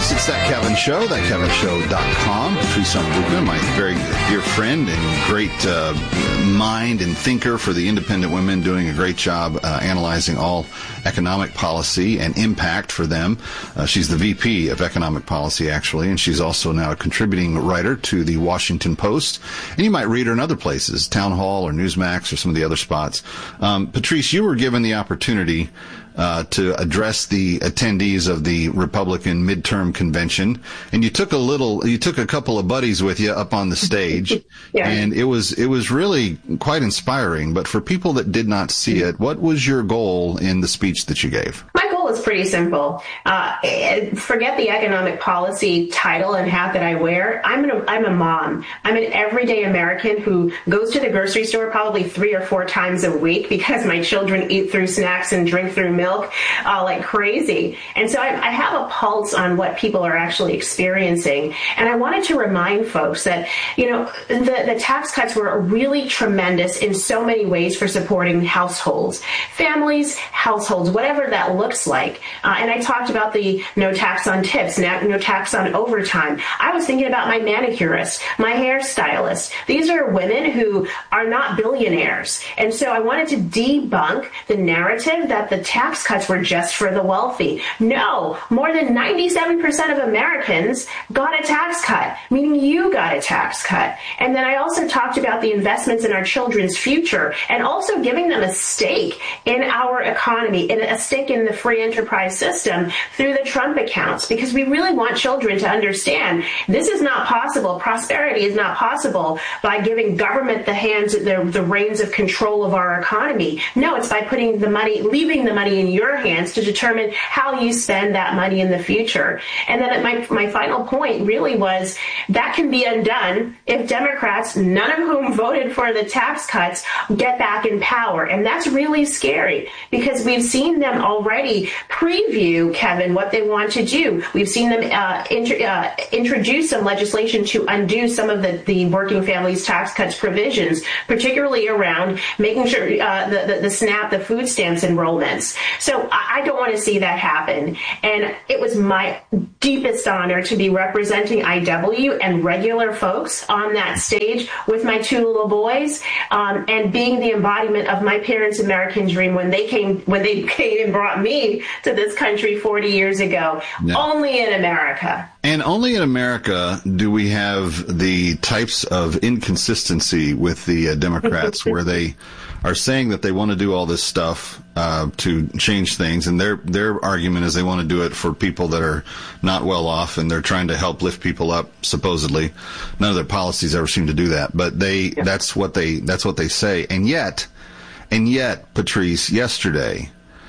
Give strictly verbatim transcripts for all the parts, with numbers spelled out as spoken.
Patrice. It's That Kevin Show, that kevin show dot com. Patrice Onwuka, my very dear friend and great uh, mind and thinker for the independent women, doing a great job uh, analyzing all economic policy and impact for them. Uh, she's the V P of Economic Policy, actually, and she's also now a contributing writer to the Washington Post. And you might read her in other places, Town Hall or Newsmax or some of the other spots. Um, Patrice, you were given the opportunity Uh, to address the attendees of the Republican midterm convention, and you took a little, you took a couple of buddies with you up on the stage, yeah. and it was it was really quite inspiring. But for people that did not see it, what was your goal in the speech that you gave? My goal is pretty simple. Uh, forget the economic policy title and hat that I wear. I'm an, I'm a mom. I'm an everyday American who goes to the grocery store probably three or four times a week because my children eat through snacks and drink through milk. milk uh, like crazy. And so I, I have a pulse on what people are actually experiencing. And I wanted to remind folks that, you know, the, the tax cuts were really tremendous in so many ways for supporting households, families, households, whatever that looks like. Uh, and I talked about the no tax on tips, no tax on overtime. I was thinking about my manicurist, my hairstylist. These are women who are not billionaires. And so I wanted to debunk the narrative that the tax cuts were just for the wealthy. No, more than ninety-seven percent of Americans got a tax cut, meaning you got a tax cut. And then I also talked about the investments in our children's future and also giving them a stake in our economy, in a stake in the free enterprise system through the Trump accounts, because we really want children to understand this is not possible. Prosperity is not possible by giving government the hands, the, the reins of control of our economy. No, it's by putting the money, leaving the money in your hands to determine how you spend that money in the future. And then my, my final point really was that can be undone if Democrats, none of whom voted for the tax cuts, get back in power. And that's really scary because we've seen them already preview, Kevin, what they want to do. We've seen them uh, int- uh, introduce some legislation to undo some of the, the working families tax cuts provisions, particularly around making sure uh, the, the, the SNAP, the food stamps enrollments. So I don't want to see that happen. And it was my deepest honor to be representing I W and regular folks on that stage with my two little boys, um, and being the embodiment of my parents' American dream when they came when they came and brought me to this country forty years ago. No. Only in America. And only in America do we have the types of inconsistency with the uh, Democrats where they are saying that they want to do all this stuff uh, to change things, and their their argument is they want to do it for people that are not well off, and they're trying to help lift people up. Supposedly, none of their policies ever seem to do that, but they yeah. that's what they that's what they say. And yet, and yet, Patrice, yesterday,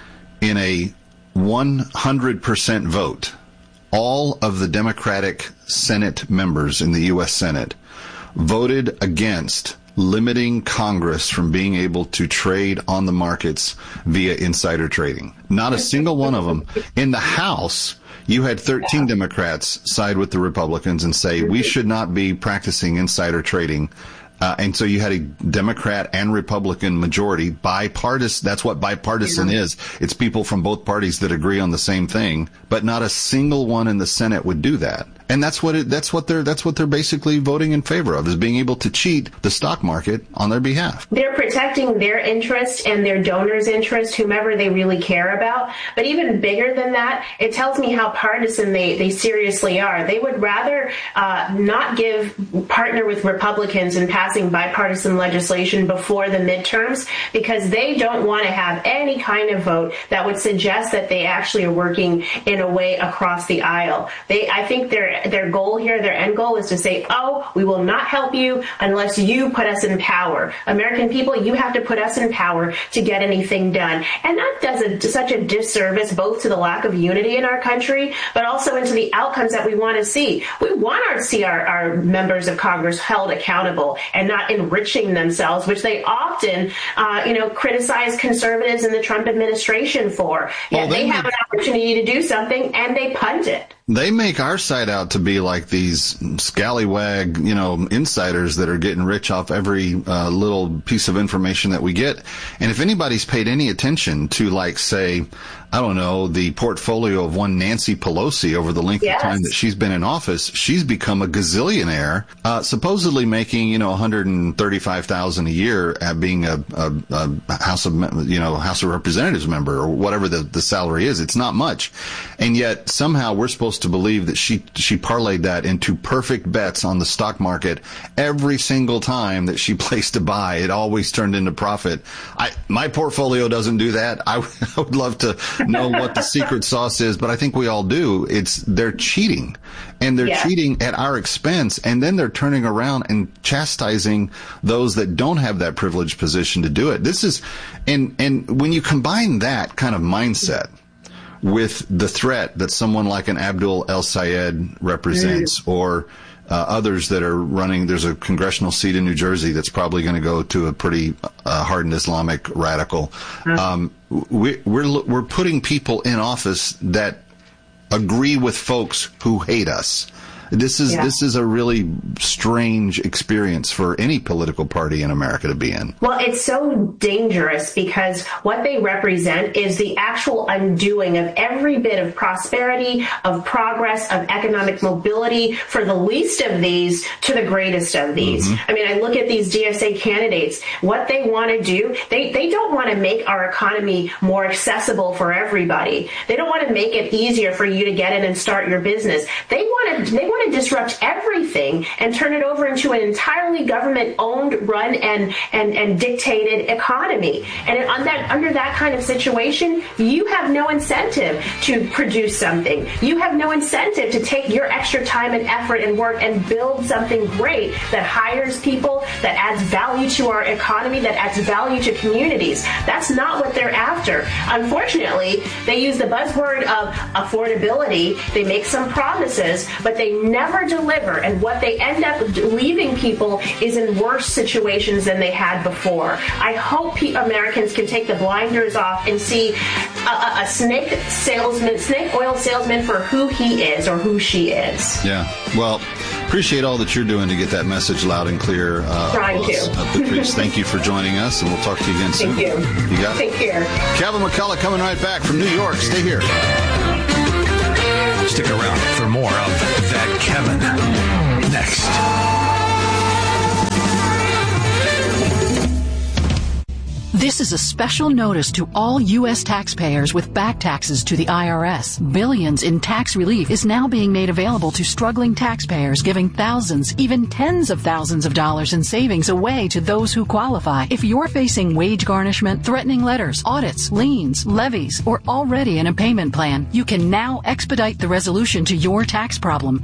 in a one hundred percent vote, all of the Democratic Senate members in the U S Senate voted against limiting Congress from being able to trade on the markets via insider trading. Not a single one of them. In the House, you had thirteen Democrats side with the Republicans and say we should not be practicing insider trading. Uh, and so you had a Democrat and Republican majority, bipartisan. That's what bipartisan yeah. is. It's people from both parties that agree on the same thing, but not a single one in the Senate would do that. And that's what it, that's what they're, that's what they're basically voting in favor of, is being able to cheat the stock market on their behalf. They're protecting their interest and their donors' interest, whomever they really care about. But even bigger than that, it tells me how partisan they, they seriously are. They would rather uh, not give, partner with Republicans in passing bipartisan legislation before the midterms because they don't want to have any kind of vote that would suggest that they actually are working in a way across the aisle. They, I think they're Their goal here, their end goal is to say, oh, we will not help you unless you put us in power. American people, you have to put us in power to get anything done. And that does a, such a disservice both to the lack of unity in our country, but also into the outcomes that we want to see. We want to see our, our members of Congress held accountable and not enriching themselves, which they often, uh, you know, criticize conservatives in the Trump administration for. Yet well, they, they have an opportunity to do something and they punt it. They make our side out out to be like these scallywag, you know, insiders that are getting rich off every uh, little piece of information that we get. And if anybody's paid any attention to, like, say, I don't know, the portfolio of one Nancy Pelosi over the length yes. of time that she's been in office, she's become a gazillionaire, uh, supposedly making, you know, one hundred thirty-five thousand dollars a year at being a, a, a House of, you know, House of Representatives member or whatever the, the salary is. It's not much. And yet somehow we're supposed to believe that she, she parlayed that into perfect bets on the stock market every single time that she placed a buy. It always turned into profit. I, my portfolio doesn't do that. I, I would love to know what the secret sauce is, but I think we all do. It's they're cheating, and they're yeah. cheating at our expense, and then they're turning around and chastising those that don't have that privileged position to do it. This is, and and when you combine that kind of mindset with the threat that someone like an Abdul El-Sayed represents, mm. or Uh, others that are running, there's a congressional seat in New Jersey that's probably going to go to a pretty uh, hardened Islamic radical. Um, we, we're we're putting people in office that agree with folks who hate us. This is yeah. this is a really strange experience for any political party in America to be in. Well, it's so dangerous because what they represent is the actual undoing of every bit of prosperity, of progress, of economic mobility for the least of these to the greatest of these. Mm-hmm. I mean, I look at these D S A candidates. What they want to do, they, they don't want to make our economy more accessible for everybody. They don't want to make it easier for you to get in and start your business. They want to they want to disrupt everything and turn it over into an entirely government-owned, run, and and and dictated economy. And on that, under that kind of situation, you have no incentive to produce something. You have no incentive to take your extra time and effort and work and build something great that hires people, that adds value to our economy, that adds value to communities. That's not what they're after. Unfortunately, they use the buzzword of affordability. They make some promises, but they never deliver, and what they end up leaving people is in worse situations than they had before. I hope pe- Americans can take the blinders off and see a, a, a snake salesman, snake oil salesman for who he is or who she is. Yeah. Well, appreciate all that you're doing to get that message loud and clear. Uh, Trying to. Uh, Patrice, thank you for joining us, and we'll talk to you again soon. Thank you. You got it. Take care. Kevin McCullough coming right back from New York. Stay here. Stick around for more of That Kevin next. This is a special notice to all U S taxpayers with back taxes to the I R S. Billions in tax relief is now being made available to struggling taxpayers, giving thousands, even tens of thousands of dollars in savings away to those who qualify. If you're facing wage garnishment, threatening letters, audits, liens, levies, or already in a payment plan, you can now expedite the resolution to your tax problem